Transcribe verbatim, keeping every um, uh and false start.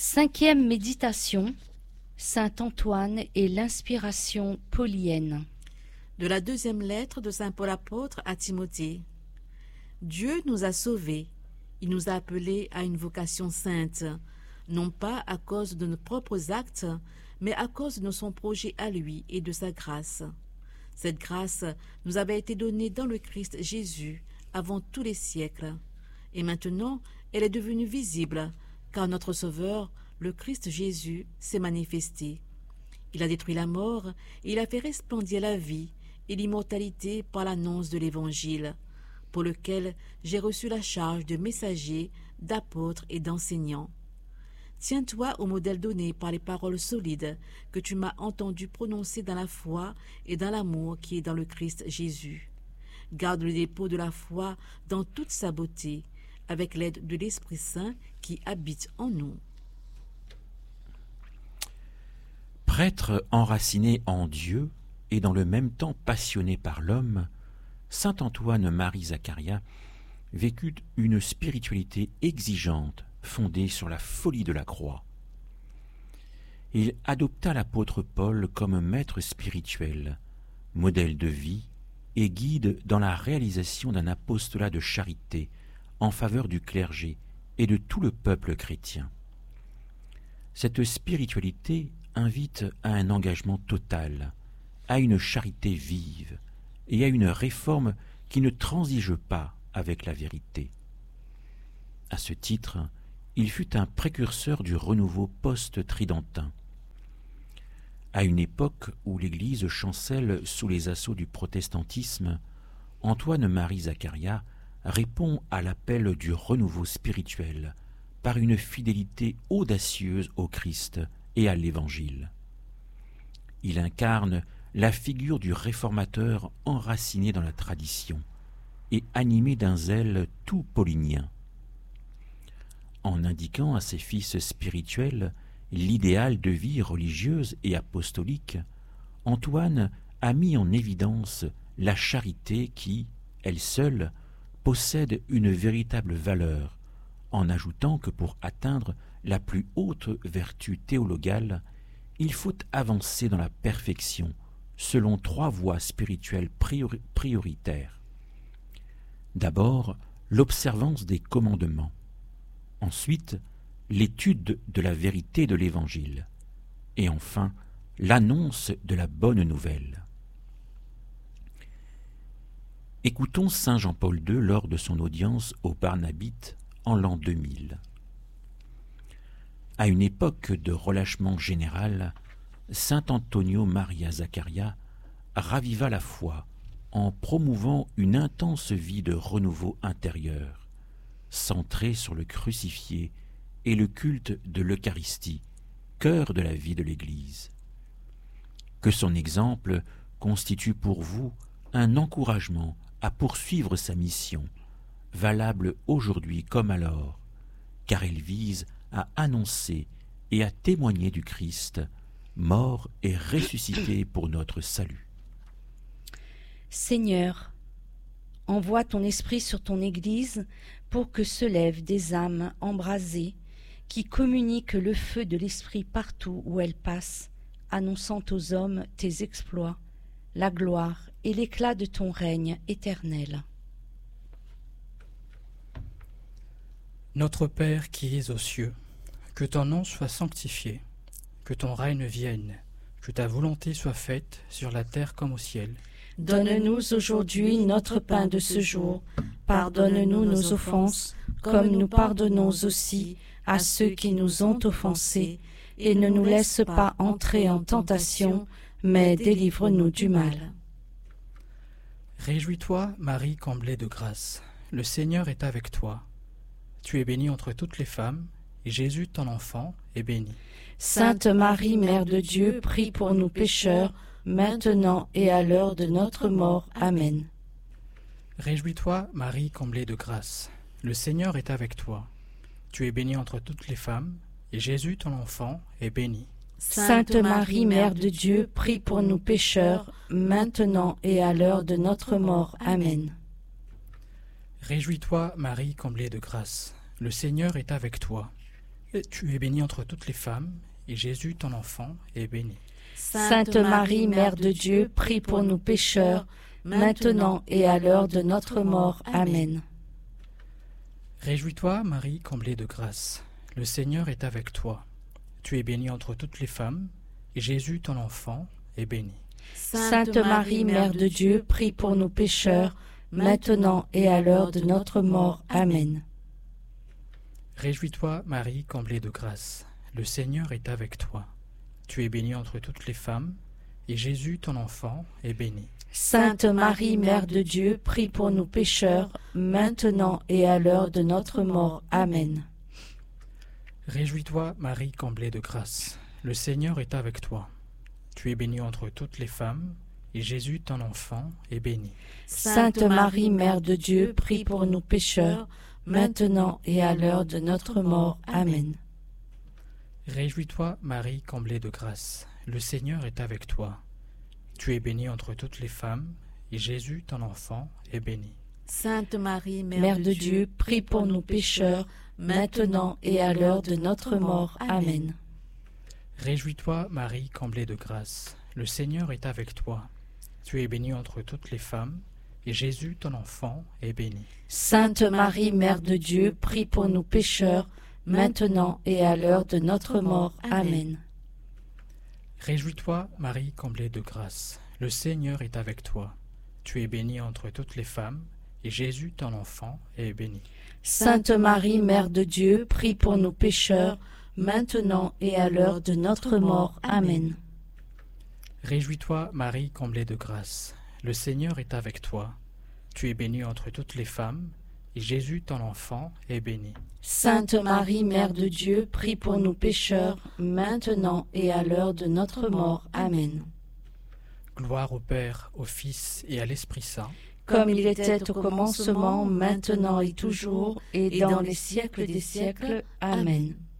Cinquième méditation, Saint Antoine et l'inspiration paulienne. De la deuxième lettre de saint Paul apôtre à Timothée. Dieu nous a sauvés, il nous a appelés à une vocation sainte, non pas à cause de nos propres actes, mais à cause de son projet à lui et de sa grâce. Cette grâce nous avait été donnée dans le Christ Jésus avant tous les siècles, et maintenant elle est devenue visible, car notre Sauveur, le Christ Jésus, s'est manifesté. Il a détruit la mort et il a fait resplendir la vie et l'immortalité par l'annonce de l'Évangile, pour lequel j'ai reçu la charge de messager, d'apôtre et d'enseignant. Tiens-toi au modèle donné par les paroles solides que tu m'as entendu prononcer dans la foi et dans l'amour qui est dans le Christ Jésus. Garde le dépôt de la foi dans toute sa beauté, avec l'aide de l'Esprit Saint qui habite en nous. Prêtre enraciné en Dieu et dans le même temps passionné par l'homme, saint Antoine-Marie Zaccaria vécut une spiritualité exigeante fondée sur la folie de la croix. Il adopta l'apôtre Paul comme maître spirituel, modèle de vie et guide dans la réalisation d'un apostolat de charité en faveur du clergé et de tout le peuple chrétien. Cette spiritualité invite à un engagement total, à une charité vive et à une réforme qui ne transige pas avec la vérité. À ce titre, il fut un précurseur du renouveau post-tridentin. À une époque où l'Église chancelle sous les assauts du protestantisme, Antoine-Marie Zaccaria répond à l'appel du renouveau spirituel par une fidélité audacieuse au Christ et à l'Évangile. Il incarne la figure du réformateur enraciné dans la tradition et animé d'un zèle tout paulinien. En indiquant à ses fils spirituels l'idéal de vie religieuse et apostolique, Antoine a mis en évidence la charité qui, elle seule, possède une véritable valeur, en ajoutant que pour atteindre la plus haute vertu théologale, il faut avancer dans la perfection selon trois voies spirituelles priori- prioritaires. D'abord, l'observance des commandements. Ensuite, l'étude de la vérité de l'Évangile. Et enfin, l'annonce de la bonne nouvelle. Écoutons saint Jean-Paul deux lors de son audience aux Barnabites en l'an deux mille. À une époque de relâchement général, saint Antonio Maria Zaccaria raviva la foi en promouvant une intense vie de renouveau intérieur, centrée sur le crucifié et le culte de l'Eucharistie, cœur de la vie de l'Église. Que son exemple constitue pour vous un encouragement à poursuivre sa mission, valable aujourd'hui comme alors, car elle vise à annoncer et à témoigner du Christ, mort et ressuscité pour notre salut. Seigneur, envoie ton esprit sur ton Église pour que se lèvent des âmes embrasées qui communiquent le feu de l'esprit partout où elles passent, annonçant aux hommes tes exploits, la gloire et l'éclat de ton règne éternel. Notre Père qui es aux cieux, que ton nom soit sanctifié, que ton règne vienne, que ta volonté soit faite sur la terre comme au ciel. Donne-nous aujourd'hui notre pain de ce jour. Pardonne-nous nos offenses, comme nous pardonnons aussi à ceux qui nous ont offensés, et ne nous laisse pas entrer en tentation, mais délivre-nous du mal. Réjouis-toi, Marie comblée de grâce, le Seigneur est avec toi. Tu es bénie entre toutes les femmes, et Jésus, ton enfant, est béni. Sainte Marie, Mère de Dieu, prie pour nous pécheurs, maintenant et à l'heure de notre mort. Amen. Réjouis-toi, Marie comblée de grâce, le Seigneur est avec toi. Tu es bénie entre toutes les femmes, et Jésus, ton enfant, est béni. Sainte Marie, Mère de Dieu, prie pour nous pécheurs, maintenant et à l'heure de notre mort. Amen. Réjouis-toi, Marie comblée de grâce, le Seigneur est avec toi. Et tu es bénie entre toutes les femmes, et Jésus, ton enfant, est béni. Sainte Marie, Mère de Dieu, prie pour nous pécheurs, maintenant et à l'heure de notre mort. Amen. Réjouis-toi, Marie, comblée de grâce. Le Seigneur est avec toi. Tu es bénie entre toutes les femmes, et Jésus, ton enfant, est béni. Sainte Marie, Mère de Dieu, prie pour nous pécheurs, maintenant et à l'heure de notre mort. Amen. Réjouis-toi, Marie, comblée de grâce. Le Seigneur est avec toi. Tu es bénie entre toutes les femmes, et Jésus, ton enfant, est béni. Sainte Marie, Mère de Dieu, prie pour nous pécheurs, maintenant et à l'heure de notre mort. Amen. Réjouis-toi, Marie, comblée de grâce. Le Seigneur est avec toi. Tu es bénie entre toutes les femmes, et Jésus, ton enfant, est béni. Sainte Marie, Mère de Dieu, prie pour nous pécheurs, maintenant et à l'heure de notre mort. Amen. Réjouis-toi, Marie, comblée de grâce. Le Seigneur est avec toi. Tu es bénie entre toutes les femmes, et Jésus, ton enfant, est béni. Sainte Marie, Mère, Mère de Dieu, prie pour nous pécheurs, maintenant et à l'heure de notre mort. Amen. Réjouis-toi, Marie, comblée de grâce. Le Seigneur est avec toi. Tu es bénie entre toutes les femmes, et Jésus, ton enfant, est béni. Sainte Marie, Mère de Dieu, prie pour nous pécheurs, maintenant et à l'heure de notre mort. Amen. Réjouis-toi, Marie, comblée de grâce. Le Seigneur est avec toi. Tu es bénie entre toutes les femmes, et Jésus, ton enfant, est béni. Sainte Marie, Mère de Dieu, prie pour nous pécheurs, maintenant et à l'heure de notre mort. Amen. Réjouis-toi, Marie, comblée de grâce. Le Seigneur est avec toi. Tu es bénie entre toutes les femmes, et Jésus, ton enfant, est béni. Sainte Marie, Mère de Dieu, prie pour nous pécheurs, maintenant et à l'heure de notre mort. Amen. Gloire au Père, au Fils et à l'Esprit Saint, comme il était au commencement, maintenant et toujours, et dans les siècles des siècles. Amen.